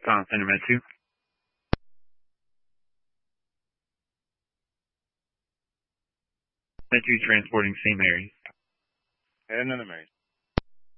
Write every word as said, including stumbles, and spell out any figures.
Tom Center Med two. Med two transporting Saint Mary's. And another Mary.